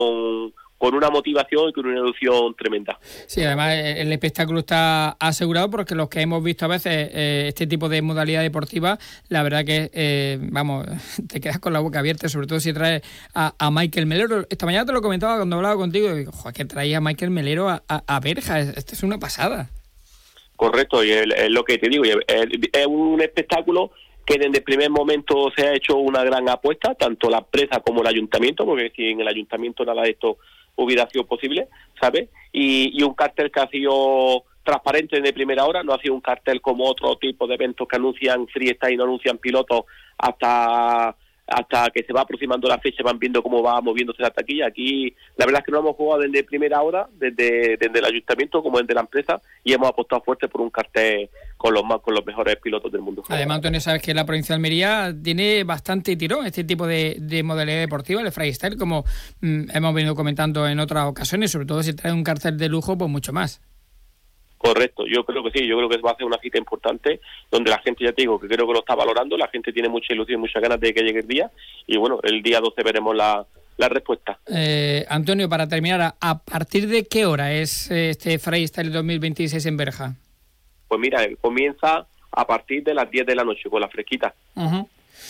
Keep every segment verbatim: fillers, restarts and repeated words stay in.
con, con una motivación y con una ilusión tremenda. Sí, además el espectáculo está asegurado porque los que hemos visto a veces eh, este tipo de modalidad deportiva, la verdad que, eh, vamos, te quedas con la boca abierta, sobre todo si traes a, a Michael Melero. Esta mañana te lo comentaba cuando hablaba contigo, y digo, joder, que traía a Michael Melero a, a, a Berja, esto es una pasada. Correcto, y es, es lo que te digo, es, es un espectáculo que desde el primer momento se ha hecho una gran apuesta, tanto la empresa como el ayuntamiento, porque si en el ayuntamiento nada de esto hubiera sido posible, ¿sabes? Y, y un cartel que ha sido transparente desde primera hora, no ha sido un cartel como otro tipo de eventos que anuncian freestyle y no anuncian pilotos hasta hasta que se va aproximando la fecha, van viendo cómo va moviéndose la taquilla. Aquí la verdad es que no hemos jugado desde primera hora, desde, desde el ayuntamiento como desde la empresa, y hemos apostado fuerte por un cartel con los más con los mejores pilotos del mundo. Además, Antonio, sabes que la provincia de Almería tiene bastante tirón este tipo de, de modalidad deportiva, el freestyle, como mmm, hemos venido comentando en otras ocasiones, sobre todo si trae un cartel de lujo, pues mucho más. Correcto, yo creo que sí, yo creo que va a ser una cita importante donde la gente, ya te digo, que creo que lo está valorando, la gente tiene mucha ilusión y muchas ganas de que llegue el día, y bueno, el día doce veremos la, la respuesta. Eh, Antonio, para terminar, ¿a partir de qué hora es este Freestyle dos mil veintiséis en Berja? Pues mira, comienza a partir de las diez de la noche, con la fresquita. Uh-huh.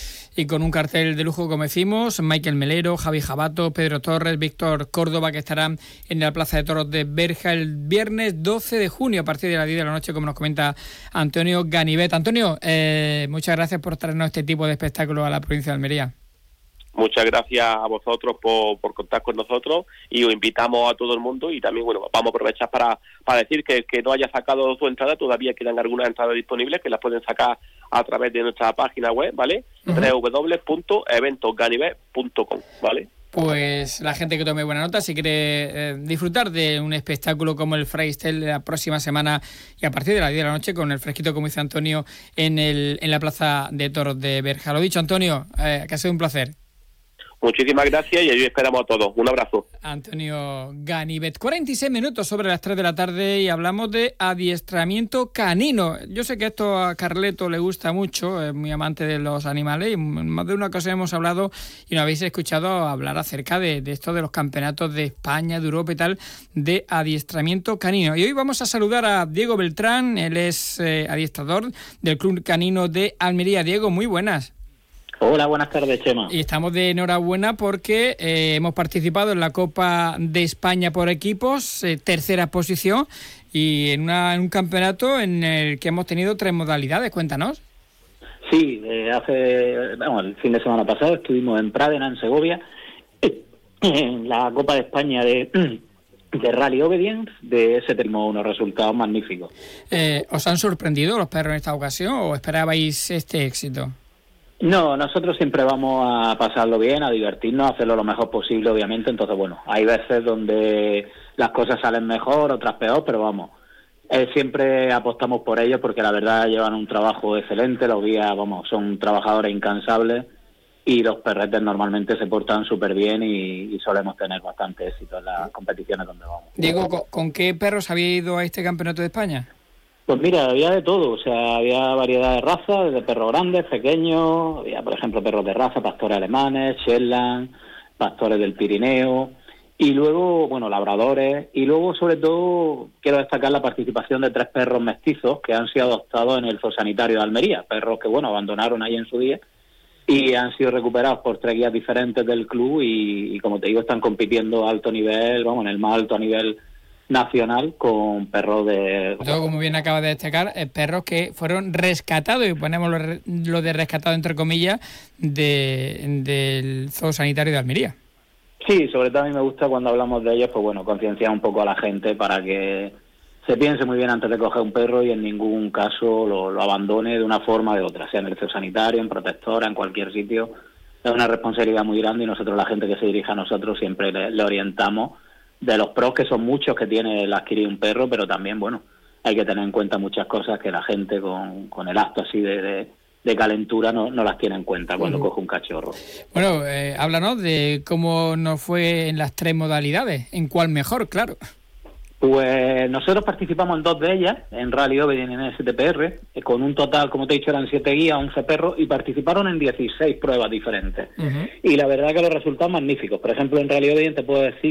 Y con un cartel de lujo, como decimos, Michael Melero, Javi Jabato, Pedro Torres, Víctor Córdoba, que estarán en la Plaza de Toros de Berja el viernes doce de junio a partir de las diez de la noche, como nos comenta Antonio Ganivet. Antonio, eh, muchas gracias por traernos este tipo de espectáculo a la provincia de Almería. Muchas gracias a vosotros por, por contar con nosotros, y os invitamos a todo el mundo, y también, bueno, vamos a aprovechar para, para decir que el que no haya sacado su entrada, todavía quedan algunas entradas disponibles que las pueden sacar a través de nuestra página web, ¿vale? Uh-huh. doble u doble u doble u punto eventos ganivet punto com, ¿vale? Pues la gente que tome buena nota, si quiere eh, disfrutar de un espectáculo como el freestyle la próxima semana y a partir de las diez de la noche con el fresquito, como dice Antonio, en el en la Plaza de Toros de Berja. Lo dicho, Antonio, eh, que ha sido un placer. Muchísimas gracias y hoy esperamos a todos. Un abrazo. Antonio Ganivet. cuarenta y seis minutos sobre las tres de la tarde y hablamos de adiestramiento canino. Yo sé que esto a Carleto le gusta mucho, es muy amante de los animales, y en más de una ocasión hemos hablado y nos habéis escuchado hablar acerca de, de esto de los campeonatos de España, de Europa y tal, de adiestramiento canino. Y hoy vamos a saludar a Diego Beltrán, él es eh, adiestrador del Club Canino de Almería. Diego, muy buenas. Hola, buenas tardes, Chema. Y estamos de enhorabuena porque eh, hemos participado en la Copa de España por equipos, eh, tercera posición, y en, una, en un campeonato en el que hemos tenido tres modalidades. Cuéntanos. Sí, eh, hace, bueno, el fin de semana pasado estuvimos en Pradena, en Segovia, en la Copa de España de, de Rally Obedience. De ese tenemos unos resultados magníficos. Eh, ¿Os han sorprendido los perros en esta ocasión o esperabais este éxito? No, nosotros siempre vamos a pasarlo bien, a divertirnos, a hacerlo lo mejor posible, obviamente. Entonces, bueno, hay veces donde las cosas salen mejor, otras peor, pero vamos, eh, siempre apostamos por ellos porque la verdad llevan un trabajo excelente, los guías, vamos, son trabajadores incansables y los perretes normalmente se portan súper bien y, y solemos tener bastante éxito en las competiciones donde vamos. Diego, ¿con, ¿con qué perros había ido a este campeonato de España? Pues mira, había de todo, o sea, había variedad de razas, de perros grandes, pequeños, había, por ejemplo, perros de raza, pastores alemanes, Shetland, pastores del Pirineo, y luego, bueno, labradores, y luego, sobre todo, quiero destacar la participación de tres perros mestizos que han sido adoptados en el zoosanitario de Almería, perros que, bueno, abandonaron ahí en su día, y han sido recuperados por tres guías diferentes del club, y, y como te digo, están compitiendo a alto nivel, vamos, en el más alto nivel nacional con perros de... Todo, como bien acaba de destacar, eh, perros que fueron rescatados, y ponemos lo, re, lo de rescatado entre comillas, de, del zoo sanitario de Almería. Sí, sobre todo a mí me gusta cuando hablamos de ellos, pues bueno, concienciar un poco a la gente para que se piense muy bien antes de coger un perro y en ningún caso lo, lo abandone de una forma o de otra, sea en el zoo sanitario, en protectora, en cualquier sitio. Es una responsabilidad muy grande y nosotros, la gente que se dirige a nosotros, siempre le, le orientamos de los pros, que son muchos que tiene el adquirir un perro, pero también, bueno, hay que tener en cuenta muchas cosas que la gente con, con el acto así de, de, de calentura no, no las tiene en cuenta cuando uh-huh. coge un cachorro. Bueno, eh, háblanos de cómo nos fue en las tres modalidades, en cuál mejor, claro. Pues nosotros participamos en dos de ellas, en Rally Obedient y en S T P R, con un total, como te he dicho, eran siete guías, once perros, y participaron en dieciséis pruebas diferentes. Uh-huh. Y la verdad que los resultados magníficos. Por ejemplo, en Rally Obedient te puedo decir